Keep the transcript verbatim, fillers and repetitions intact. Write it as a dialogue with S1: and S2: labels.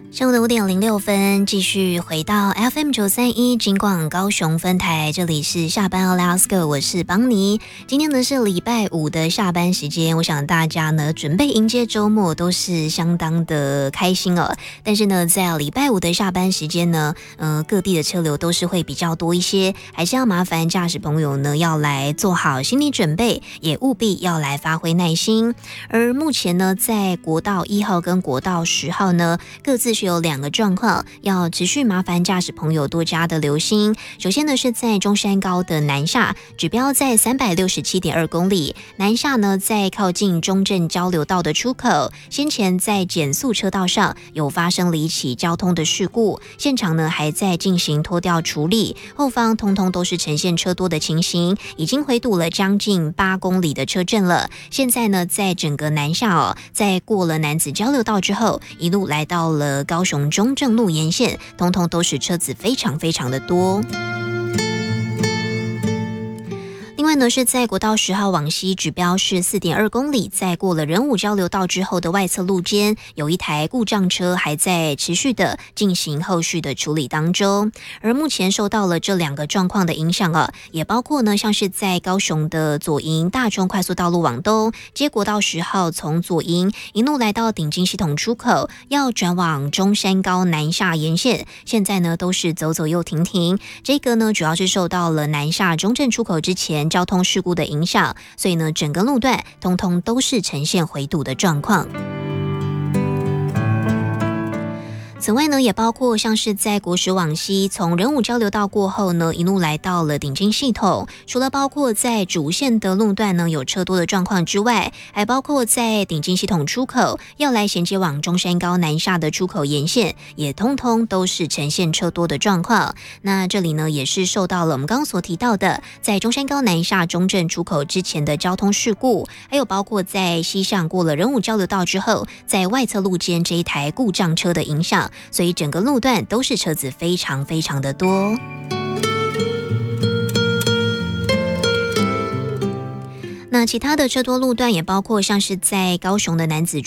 S1: 上午的五点零六分，继续回到 F M 九三一金广高雄分台，这里是下班 Let's Go， 我是邦尼。今天呢是礼拜五的下班时间，我想大家呢准备迎接周末都是相当的开心哦。但是呢，在礼拜五的下班时间呢，呃，各地的车流都是会比较多一些，还是要麻烦驾驶朋友呢要来做好心理准备，也务必要来发挥耐心。而目前呢，在国道一号跟国道十号呢，各自是有两个状况，要持续麻烦驾驶朋友多加的留心。首先呢，是在中山高的南下，指标在 三百六十七点二公里，南下呢在靠近中正交流道的出口，先前在减速车道上有发生了一起交通的事故，现场呢还在进行拖吊处理，后方通通都是呈现车多的情形，已经回堵了将近八公里的车阵了。现在呢，在整个南下哦，在过了楠梓交流道之后，一路来到了高雄中正路沿线，通通都是车子非常非常的多。另外呢，是在国道十号往西，指标是 四点二公里，在过了仁武交流道之后的外侧路肩，有一台故障车还在持续的进行后续的处理当中。而目前受到了这两个状况的影响啊，也包括呢，像是在高雄的左营大中快速道路往东，接国道十号从左营一路来到顶金系统出口，要转往中山高南下沿线，现在呢都是走走又停停。这个呢，主要是受到了南下中正出口之前交通事故的影响，所以呢，整个路段通通都是呈现回堵的状况。此外呢，也包括像是在国十往西，从仁武交流道过后呢，一路来到了顶金系统。除了包括在主线的路段呢有车多的状况之外，还包括在顶金系统出口要来衔接往中山高南下的出口沿线，也通通都是呈现车多的状况。那这里呢，也是受到了我们刚刚所提到的，在中山高南下中正出口之前的交通事故，还有包括在西上过了仁武交流道之后，在外侧路肩这一台故障车的影响。所以整个路段都是车子非常非常的多。那其他的车多路段也包括像是在高雄的楠梓